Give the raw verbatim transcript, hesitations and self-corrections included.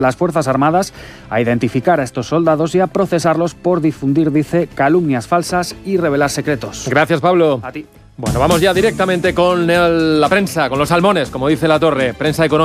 las Fuerzas Armadas a identificar a estos soldados y a procesarlos por difundir, dice, calumnias falsas y revelar secretos. Gracias, Pablo. A ti. Bueno, vamos ya directamente con el, la prensa, con los salmones, como dice La Torre. Prensa económica.